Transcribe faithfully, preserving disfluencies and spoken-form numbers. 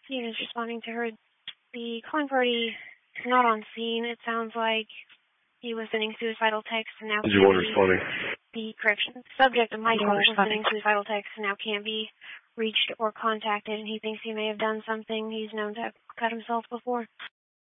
Units responding to her. The calling party is not on scene. It sounds like he was sending suicidal texts and now Is your one responding? The correction subject of my call was responding. sending suicidal texts and now can't be reached or contacted, and he thinks he may have done something. He's known to have cut himself before.